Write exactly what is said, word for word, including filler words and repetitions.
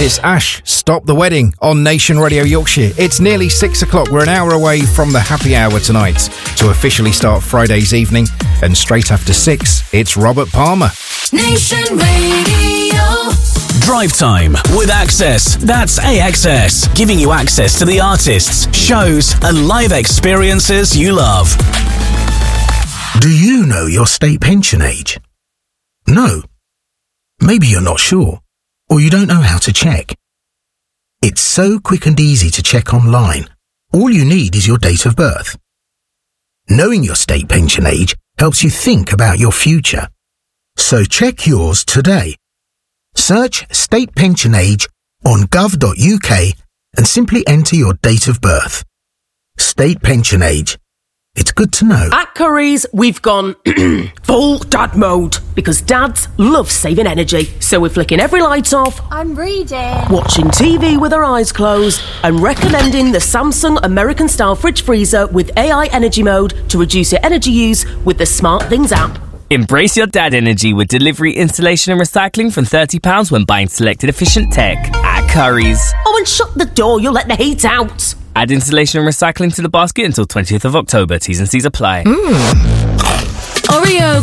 It's Ash, Stop the Wedding on Nation Radio Yorkshire. It's nearly six o'clock. We're an hour away from the happy hour tonight to officially start Friday's evening. And straight after six, it's Robert Palmer. Nation Radio. Drive Time with Access. That's A X S, giving you access to the artists, shows, and live experiences you love. Do you know your state pension age? No. Maybe you're not sure, or you don't know how to check. It's so quick and easy to check online. All you need is your date of birth. Knowing your state pension age helps you think about your future. So check yours today. Search state pension age on gov dot U K and simply enter your date of birth. State pension age. It's good to know. At Curry's, we've gone full dad mode because dads love saving energy. So we're flicking every light off. I'm reading. Watching T V with our eyes closed and recommending the Samsung American-style fridge freezer with A I energy mode to reduce your energy use with the Smart Things app. Embrace your dad energy with delivery, installation and recycling from thirty pounds when buying selected efficient tech at Curry's. Oh, and shut the door, you'll let the heat out. Add installation and recycling to the basket until twentieth of October. T's and C's apply. Mm. Oreo